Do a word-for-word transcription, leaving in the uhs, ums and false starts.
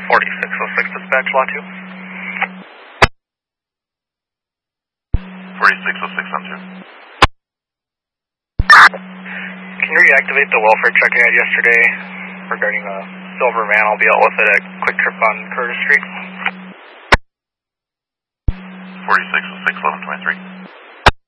forty-six oh six dispatch, lot two. forty-six oh six on two. Can you reactivate the welfare check I had yesterday regarding a silver van? I'll be out with it at Quick Trip on Curtis Street. forty-six oh six, eleven twenty-three.